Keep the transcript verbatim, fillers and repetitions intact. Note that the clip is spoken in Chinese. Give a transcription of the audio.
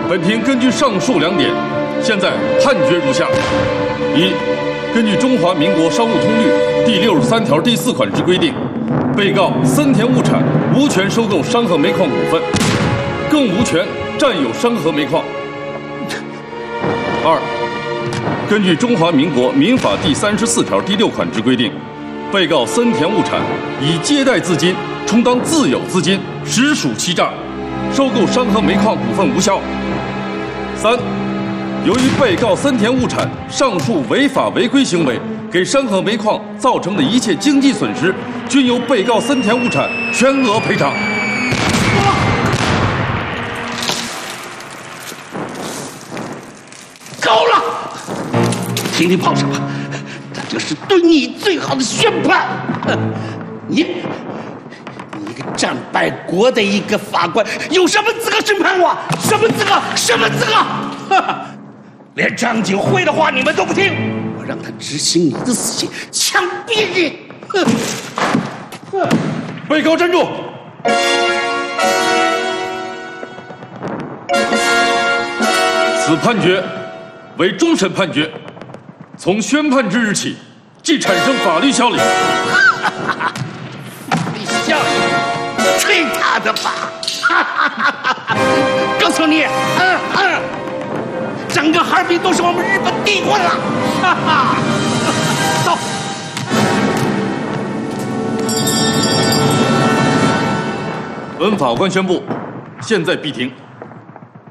本庭根据上述两点，现在判决如下：一、根据《中华民国商务通律》第六十三条第四款之规定，被告森田物产无权收购山河煤矿股份，更无权占有山河煤矿。二、根据《中华民国民法》第三十四条第六款之规定，被告森田物产以借贷资金充当自有资金，实属欺诈，收购山河煤矿股份无效。三、由于被告森田物产上述违法违规行为给山河煤矿造成的一切经济损失，均由被告森田物产全额赔偿。 够了！听你跑什么？这是对你最好的宣判。你，你一个战败国的一个法官，有什么资格审判我？什么资格？什么资格？连张景辉的话你们都不听，我让他执行你的死刑，枪毙你！哼！哼！ 被告站住！此判决为终审判决，从宣判之日起，即产生法律效力。 法律效力？吹他的吧！告诉你，嗯嗯，整个哈尔滨都是我们日本帝国的了！哈哈，走。 本法官宣布，现在闭庭。